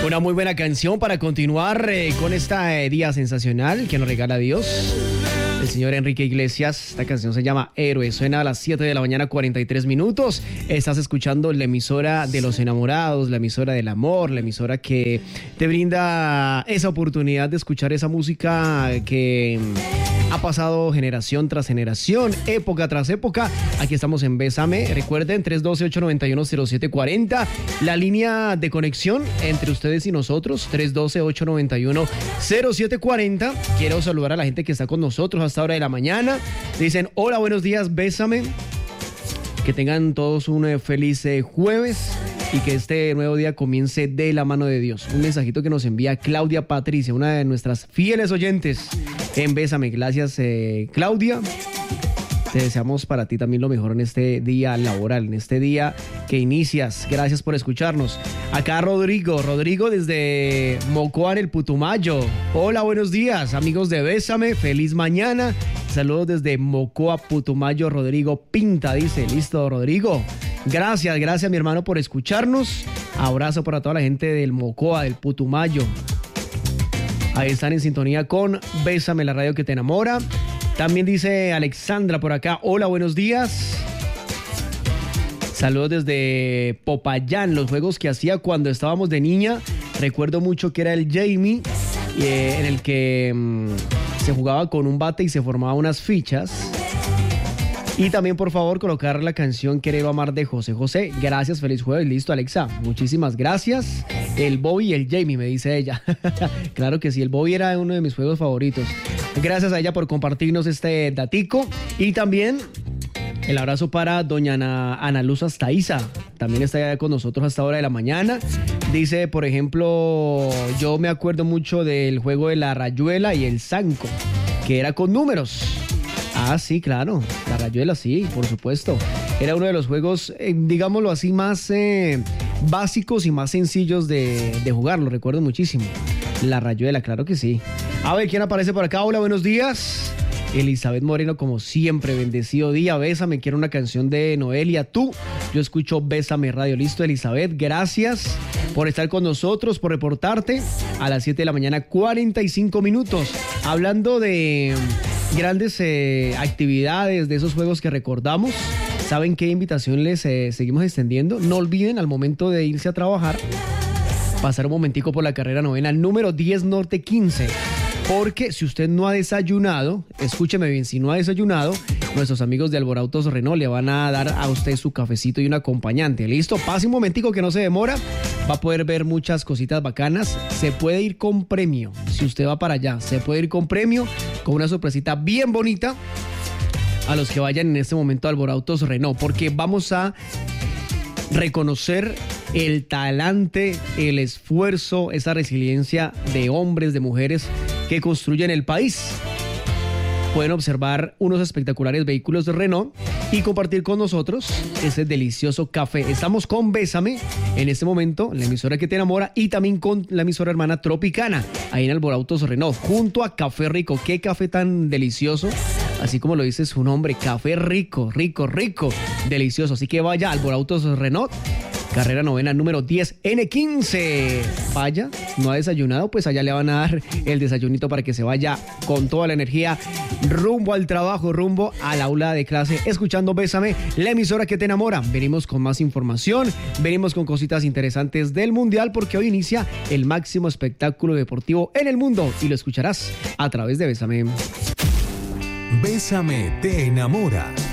Una muy buena canción para continuar con este día sensacional que nos regala Dios. El señor Enrique Iglesias. Esta canción se llama Héroe. Suena a las 7 de la mañana, 43 minutos. Estás escuchando la emisora de los enamorados, la emisora del amor, la emisora que te brinda esa oportunidad de escuchar esa música que ha pasado generación tras generación, época tras época. Aquí estamos en Bésame. Recuerden, 312-891-0740. La línea de conexión entre ustedes y nosotros, 312-891-0740. Quiero saludar a la gente que está con nosotros a esta hora de la mañana. Dicen, hola, buenos días, Bésame. Que tengan todos un feliz jueves y que este nuevo día comience de la mano de Dios. Un mensajito que nos envía Claudia Patricia, una de nuestras fieles oyentes en Bésame. Gracias, Claudia. Te deseamos para ti también lo mejor en este día laboral, en este día que inicias. Gracias por escucharnos. Acá Rodrigo desde Mocoa en el Putumayo. Hola, buenos días, amigos de Bésame. Feliz mañana. Saludos desde Mocoa, Putumayo. Rodrigo Pinta dice, listo, Rodrigo. Gracias mi hermano por escucharnos. Abrazo para toda la gente del Mocoa, del Putumayo. Ahí están en sintonía con Bésame, la radio que te enamora. También dice Alexandra por acá, hola, buenos días. Saludos desde Popayán, los juegos que hacía cuando estábamos de niña. Recuerdo mucho que era el Jamie, en el que se jugaba con un bate y se formaban unas fichas. Y también, por favor, colocar la canción Quiero amar de José José. Gracias, feliz jueves. Listo, Alexa. Muchísimas gracias. El Bobby y el Jamie, me dice ella. Claro que sí, el Bobby era uno de mis juegos favoritos. Gracias a ella por compartirnos este datico. Y también el abrazo para doña Ana Luz Astaiza. También está con nosotros hasta hora de la mañana. Dice, por ejemplo, yo me acuerdo mucho del juego de la rayuela y el zanco, que era con números. Ah, sí, claro, la rayuela, sí, por supuesto. Era uno de los juegos, digámoslo así, más básicos y más sencillos de jugar, lo recuerdo muchísimo. La rayuela, claro que sí. A ver, ¿quién aparece por acá? Hola, buenos días. Elizabeth Moreno, como siempre, bendecido día. Bésame, quiero una canción de Noelia. Tú, yo escucho Bésame Radio. Listo, Elizabeth, gracias por estar con nosotros, por reportarte a las 7 de la mañana, 45 minutos. Hablando de grandes actividades, de esos juegos que recordamos, ¿saben qué invitación les seguimos extendiendo? No olviden al momento de irse a trabajar, pasar un momentico por la carrera novena, número 10 Norte 15. Porque si usted no ha desayunado, escúcheme bien, si no ha desayunado, nuestros amigos de Alborautos Renault le van a dar a usted su cafecito y un acompañante. ¿Listo? Pase un momentico que no se demora. Va a poder ver muchas cositas bacanas. Se puede ir con premio. Si usted va para allá, se puede ir con premio, con una sorpresita bien bonita a los que vayan en este momento a Alborautos Renault. Porque vamos a reconocer el talante, el esfuerzo, esa resiliencia de hombres, de mujeres que construyen el país. Pueden observar unos espectaculares vehículos de Renault y compartir con nosotros ese delicioso café. Estamos con Bésame en este momento, la emisora que te enamora, y también con la emisora hermana Tropicana, ahí en Alborautos Renault, junto a Café Rico. Qué café tan delicioso, así como lo dice su nombre, café rico, rico, rico, delicioso. Así que vaya a Alborautos Renault, carrera novena, número 10, N15. Vaya, no ha desayunado, pues allá le van a dar el desayunito para que se vaya con toda la energía rumbo al trabajo, rumbo al aula de clase, escuchando Bésame, la emisora que te enamora. Venimos con más información, venimos con cositas interesantes del Mundial, porque hoy inicia el máximo espectáculo deportivo en el mundo y lo escucharás a través de Bésame. Bésame te enamora.